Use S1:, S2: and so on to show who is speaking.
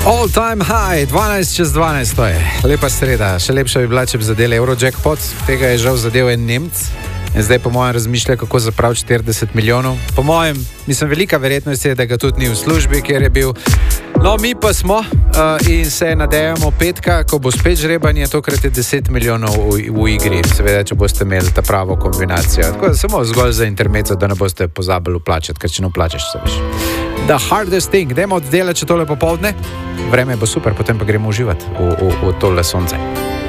S1: All time high, 12 čez 12, to je lepa sreda. Še lepša bi bila, če bi zadeli Eurojackpot, tega je žal zadev en Nemc. In zdaj po mojem razmišlja, kako zapraviti 40 milijonov. Po mojem, mislim, velika verjetnost je, da ga tudi ni v službi, kjer je bil. No, mi pa smo in se nadejamo petka, ko bo spet žrebanje, tokrat je 10 milijonov v igri, seveda, če boste imeli ta pravo kombinacijo. Tako da samo zgolj za intermezzo, da ne boste pozabili vplačati, ker če ne vplačaš, se veš. The hardest thing, dajmo oddelati, če tole popoldne. Vreme bo super, potem pa gremo uživati v tole sonce.